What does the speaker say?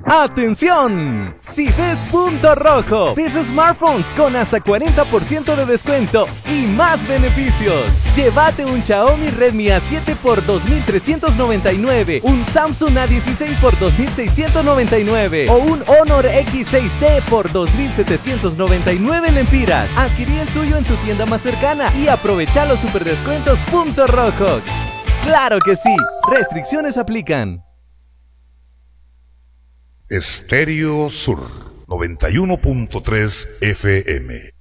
¡Atención! Si ves punto rojo, ves smartphones con hasta 40% de descuento y más beneficios. Llévate un Xiaomi Redmi A7 por 2,399, un Samsung A16 por 2,699 o un Honor X6D por 2,799 lempiras. Adquirí el tuyo en tu tienda más cercana y aprovecha los super descuentos punto rojo. ¡Claro que sí! Restricciones aplican. Estéreo Sur 91.3 FM.